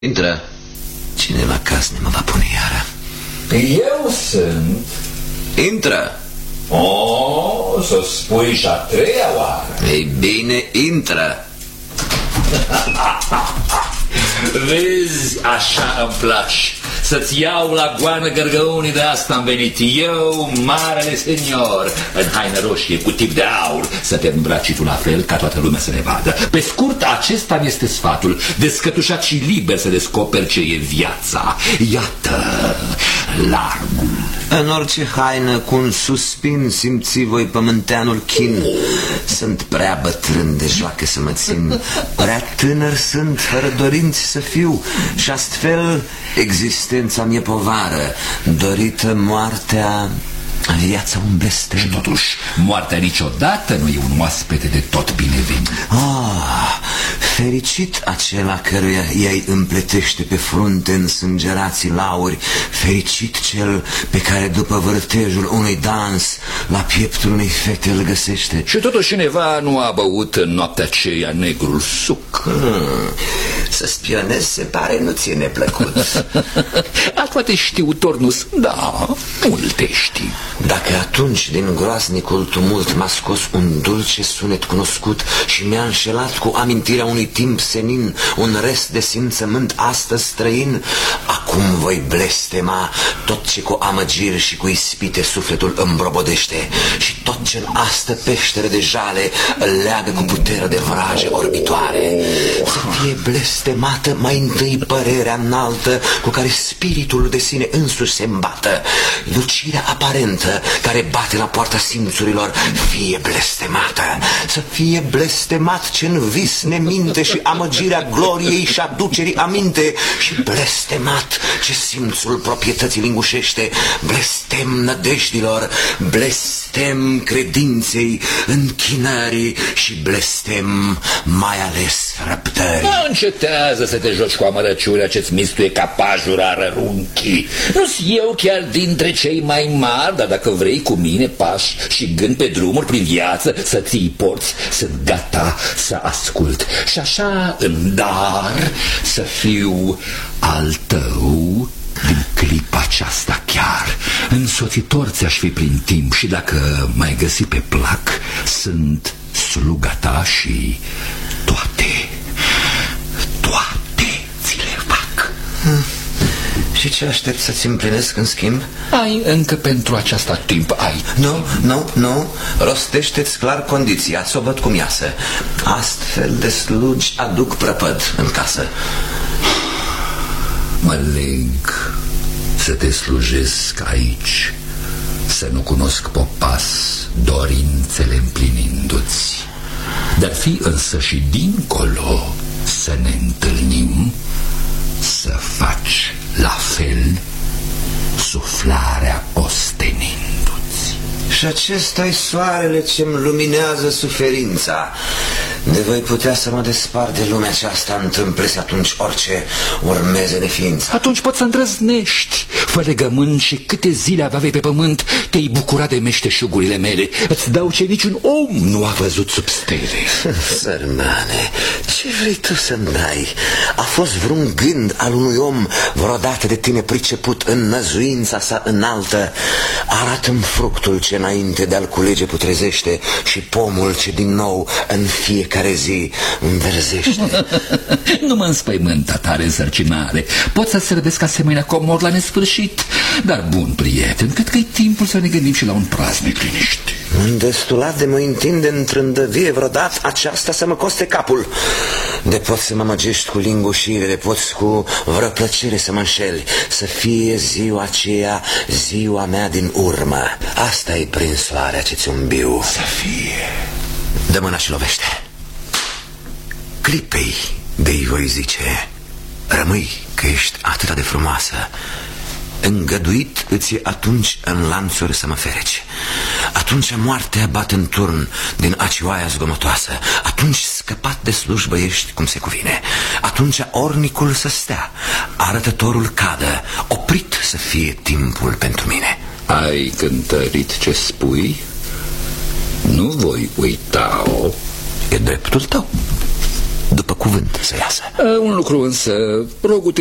Intră. Cine la casne mă va pune iară? Eu sunt. Intră. O, să spui și a treia oară. Ei bine, intră. Vezi, așa îmi place. Să-ți iau la goană gărgăunii, de asta am venit eu, marele senior, în haină roșie cu tip de aur, să te îmbraci tu la fel ca toată lumea să ne vadă. Pe scurt, acesta mi este sfatul, descătușat și liber să descoperi ce e viața. Iată largul. În orice haină, cu un suspin, simți voi pământeanul chin. Sunt prea bătrân de joacă să mă țin, prea tânăr sunt, fără dorinți să fiu, și astfel existența mi-e povară, dorită moartea, viața un blestem. Și totuși, moartea niciodată nu e un oaspete de tot binevenit. Fericit acela căruia ei împletește pe frunte însângerații lauri, fericit cel pe care după vârtejul unui dans la pieptul unei fete îl găsește. Și totuși cineva nu a băut în noaptea aceea negrul suc. Să spionezi se pare nu ți-e neplăcut. Toate știutori nu sunt, da, multe știi. Dacă atunci din groaznicul tumult m-a scos un dulce sunet cunoscut și mi-a înșelat cu amintirea unui timp senin un rest de simțământ astăzi străin, acum voi blestema tot ce cu amăgiri și cu ispite sufletul îmbrobodește și tot ce în astă peșteră de jale îl leagă cu putere de vraje orbitoare. Să fie blestemată mai întâi părerea înaltă cu care spiritul de sine însuși se îmbată, lucirea aparentă care bate la poarta simțurilor fie blestemată. Să fie blestemat ce în vis ne minte și amăgirea gloriei și aducerii aminte, și blestemat ce simțul proprietății lingușește, blestem nădejdilor, blestem credinței, închinării și blestem mai ales răbdării. Încetează să te joci cu amărăciunea ce-ți mistuie ca pajura rărunchii. Nu-s eu chiar dintre cei mai mari, dar dacă vrei cu mine pași și gând pe drumuri prin viață să ții porți, sunt gata să ascult și așa în dar să fiu al tău din clipa aceasta chiar. Însoțitor ți-aș fi prin timp și dacă m-ai găsit pe plac, sunt sluga ta și toate ți le fac. Și ce aștept să-ți împlinesc în schimb? Ai încă pentru aceasta timp, ai. Nu, rostește-ți clar condiția, să o văd cum iasă. Astfel de slugi aduc prăpăd în casă. Mă leg să te slujesc aici, să nu cunosc popas dorințele împlinindu-ți, dar fi însă și dincolo să ne întâlnim, să faci la fel suflarea ostenindu-ți. Și acesta-i soarele ce-mi luminează suferința. De voi putea să mă despart de lumea aceasta, întâmple-se atunci orice urmeze neființa. Atunci poți să îndrăznești, fă legământ și câte zile aveai pe pământ te-ai bucurat de meșteșugurile mele. Îți dau ce niciun om nu a văzut sub stele. Sărmane, ce vrei tu să-mi dai? A fost vreun gând al unui om vreodată de tine priceput în năzuința sa înaltă? Arată-mi fructul ce înainte de-al culege putrezește și pomul ce din nou în fiecare zi înverzește. Nu mă înspăimânta tare însărcinare. Pot să servesc asemenea comod la nesfârșit, dar bun prieten, cred că-i timpul să ne gândim și la un praznic liniște. Îndestulat de mă întinde întrândăvie vreodată aceasta să mă coste capul. De poți să mă măgești cu lingușire, de poți cu vreo plăcere să mă înșeli. Să fie ziua aceea ziua mea din urmă. Asta-i prin soarea ce-ți umbiu. Să fie. Dă mâna și lovește. Clipei de-i voi zice: rămâi că ești atât de frumoasă. Îngăduit îți e atunci în lanțuri să mă fereci. Atunci moartea bat în turn din acioaia zgomotoasă. Atunci scăpat de slujbă ești cum se cuvine. Atunci ornicul să stea, arătătorul cadă, oprit să fie timpul pentru mine. Ai cântărit ce spui? Nu voi uita-o. E dreptul tău. După cuvânt să iasă. Un lucru însă, rog